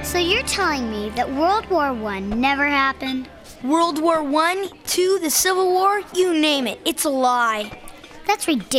So you're telling me that World War I never happened? World War I, II, the Civil War, you name it. It's a lie. That's ridiculous.